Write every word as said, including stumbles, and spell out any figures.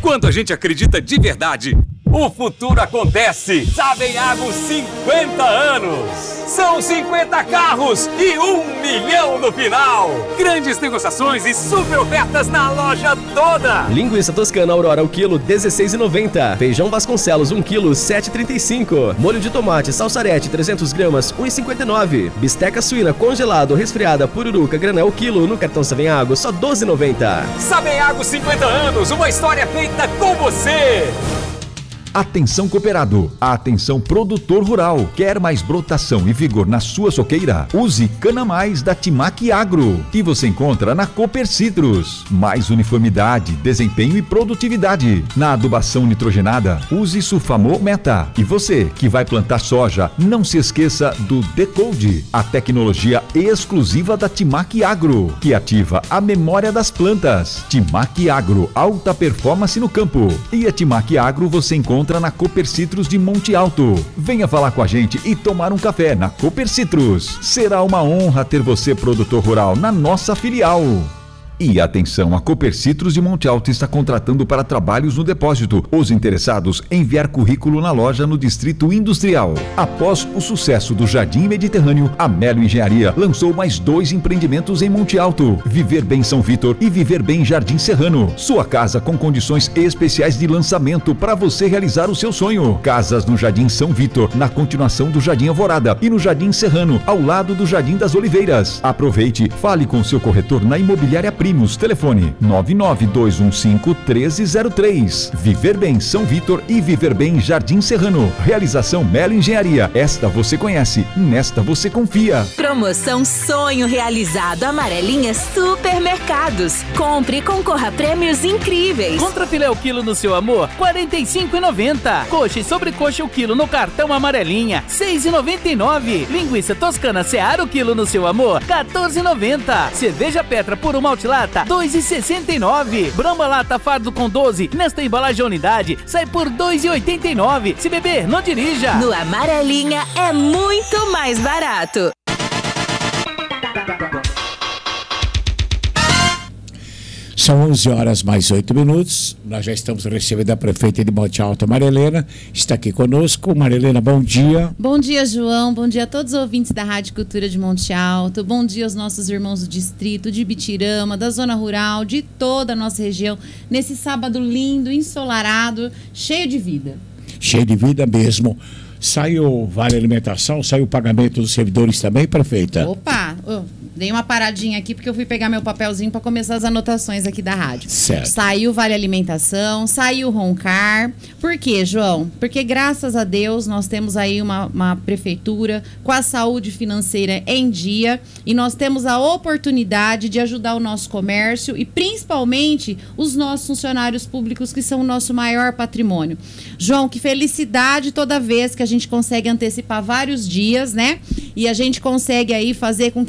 Quando a gente acredita de verdade, o futuro acontece. Sabenhago cinquenta anos. São cinquenta carros e um milhão no final. Grandes negociações e super ofertas na loja toda. Linguiça toscana Aurora, o quilo, dezesseis reais e noventa centavos. Feijão Vasconcelos, um quilo, sete reais e trinta e cinco centavos. Molho de tomate Salsarete, trezentas gramas, um real e cinquenta e nove centavos. Bisteca suína congelado, resfriada, pururuca, granel, quilo, no cartão Sabenhago, só doze reais e noventa centavos. Sabenhago cinquenta anos, uma história feita com você. Atenção cooperado, atenção produtor rural, quer mais brotação e vigor na sua soqueira? Use Cana Mais da Timac Agro e você encontra na Cooper Citrus. Mais uniformidade, desempenho e produtividade. Na adubação nitrogenada, use Sulfamol Meta. E você que vai plantar soja, não se esqueça do Decode, a tecnologia exclusiva da Timac Agro, que ativa a memória das plantas. Timac Agro, alta performance no campo. E a Timac Agro você encontra na Cooper Citrus de Monte Alto. Venha falar com a gente e tomar um café na Cooper Citrus. Será uma honra ter você, produtor rural, na nossa filial. E atenção, a Cooper Citrus de Monte Alto está contratando para trabalhos no depósito. Os interessados, enviar currículo na loja no Distrito Industrial. Após o sucesso do Jardim Mediterrâneo, a Melo Engenharia lançou mais dois empreendimentos em Monte Alto: Viver Bem São Vitor e Viver Bem Jardim Serrano. Sua casa com condições especiais de lançamento para você realizar o seu sonho. Casas no Jardim São Vitor, na continuação do Jardim Alvorada, e no Jardim Serrano, ao lado do Jardim das Oliveiras. Aproveite, fale com seu corretor na Imobiliária Prima. Telefone nove nove dois um cinco, um três zero três. Viver Bem São Vitor e Viver Bem Jardim Serrano. Realização Melo Engenharia. Esta você conhece, nesta você confia. Promoção Sonho Realizado Amarelinha Supermercados. Compre e concorra a prêmios incríveis. Contrafilé o quilo no seu amor, quarenta e cinco reais e noventa centavos. Coxa e sobrecoxa o quilo no cartão Amarelinha, seis reais e noventa e nove centavos. Linguiça toscana Seara o quilo no seu amor, quatorze reais e noventa centavos. Cerveja Petra por uma Lata, dois reais e sessenta e nove centavos. Brahma Lata Fardo com doze, nesta embalagem unidade, sai por dois reais e oitenta e nove centavos. Se beber, não dirija. No Amarelinha é muito mais barato. São onze horas mais oito minutos. Nós já estamos recebendo a prefeita de Monte Alto, Marilena. Está aqui conosco. Marilena, bom dia. Bom dia, João. Bom dia a todos os ouvintes da Rádio Cultura de Monte Alto. Bom dia aos nossos irmãos do distrito, de Bitirama, da zona rural, de toda a nossa região, nesse sábado lindo, ensolarado, cheio de vida. Cheio de vida mesmo. Saiu o Vale Alimentação, saiu o pagamento dos servidores também, prefeita? Opa! Oh. Dei uma paradinha aqui porque eu fui pegar meu papelzinho para começar as anotações aqui da rádio. Certo. Saiu o Vale Alimentação, saiu o Roncar. Por quê, João? Porque graças a Deus nós temos aí uma, uma prefeitura com a saúde financeira em dia e nós temos a oportunidade de ajudar o nosso comércio e principalmente os nossos funcionários públicos, que são o nosso maior patrimônio. João, que felicidade toda vez que a gente consegue antecipar vários dias, né? E a gente consegue aí fazer com